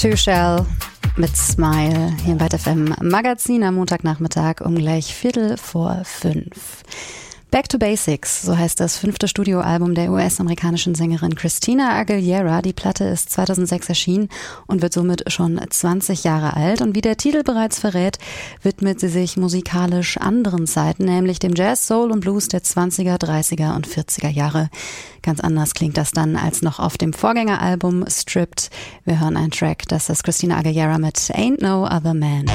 Two Shell mit Smile hier im Byte FM Magazin am Montagnachmittag um gleich 5:15. Back to Basics, so heißt das 5. Studioalbum der US-amerikanischen Sängerin Christina Aguilera. Die Platte ist 2006 erschienen und wird somit schon 20 Jahre alt. Und wie der Titel bereits verrät, widmet sie sich musikalisch anderen Zeiten, nämlich dem Jazz, Soul und Blues der 20er, 30er und 40er Jahre. Ganz anders klingt das dann als noch auf dem Vorgängeralbum Stripped. Wir hören einen Track, das ist Christina Aguilera mit Ain't No Other Man.